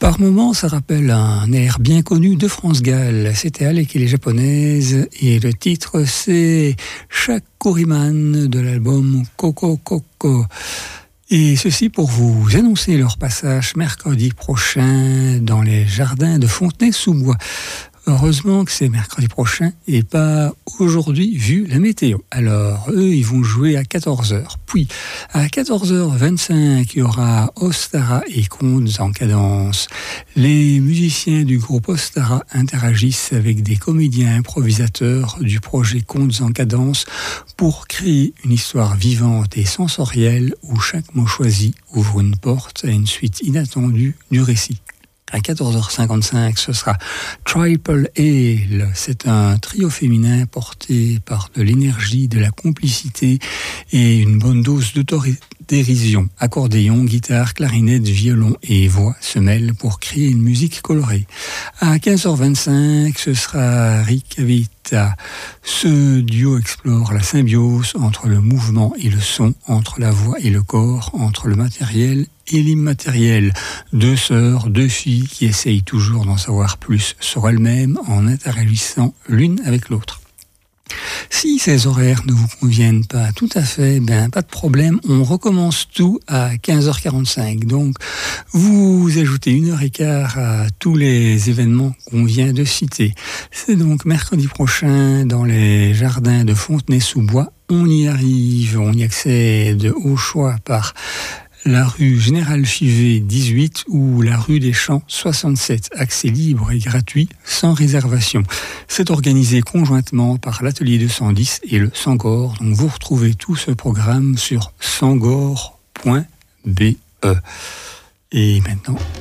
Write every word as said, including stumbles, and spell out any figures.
Par moments, ça rappelle un air bien connu de France Gall. C'était Alec et les Japonaises et le titre c'est Shakuriman de l'album Coco Coco. Et ceci pour vous annoncer leur passage mercredi prochain dans les jardins de Fontenay-sous-Bois. Heureusement que c'est mercredi prochain et pas aujourd'hui vu la météo. Alors, eux, ils vont jouer à quatorze heures. Puis, à quatorze heures vingt-cinq, il y aura Ostara et Contes en cadence. Les musiciens du groupe Ostara interagissent avec des comédiens improvisateurs du projet Contes en cadence pour créer une histoire vivante et sensorielle où chaque mot choisi ouvre une porte à une suite inattendue du récit. À quatorze heures cinquante-cinq, ce sera Triple Ale. C'est un trio féminin porté par de l'énergie, de la complicité et une bonne dose d'autodérision. Accordéon, guitare, clarinette, violon et voix se mêlent pour créer une musique colorée. À quinze heures vingt-cinq, ce sera Rick Avita. Ce duo explore la symbiose entre le mouvement et le son, entre la voix et le corps, entre le matériel et l'immatériel. Deux sœurs, deux filles qui essayent toujours d'en savoir plus sur elles-mêmes en interagissant l'une avec l'autre. Si ces horaires ne vous conviennent pas tout à fait, ben pas de problème, on recommence tout à quinze heures quarante-cinq. Donc, vous ajoutez une heure et quart à tous les événements qu'on vient de citer. C'est donc mercredi prochain dans les jardins de Fontenay-sous-Bois. On y arrive, on y accède au choix par la rue Général Fivet dix-huit ou la rue des Champs soixante-sept. Accès libre et gratuit, sans réservation. C'est organisé conjointement par l'Atelier deux cent dix et le Sangor. Donc vous retrouvez tout ce programme sur sangor point b e. Et maintenant,